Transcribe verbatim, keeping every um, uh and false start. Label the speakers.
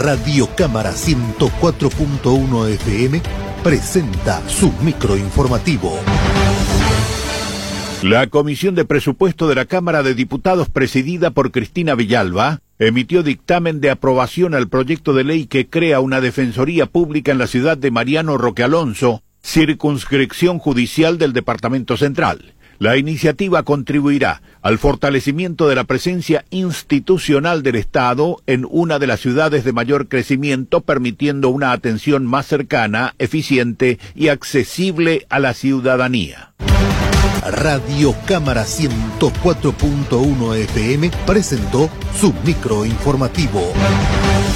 Speaker 1: Radio Cámara ciento cuatro punto uno F M presenta su microinformativo.
Speaker 2: La Comisión de Presupuesto de la Cámara de Diputados, presidida por Cristina Villalba, emitió dictamen de aprobación al proyecto de ley que crea una defensoría pública en la ciudad de Mariano Roque Alonso, circunscripción judicial del Departamento Central. La iniciativa contribuirá al fortalecimiento de la presencia institucional del Estado en una de las ciudades de mayor crecimiento, permitiendo una atención más cercana, eficiente y accesible a la ciudadanía.
Speaker 1: Radio Cámara ciento cuatro punto uno F M presentó su microinformativo.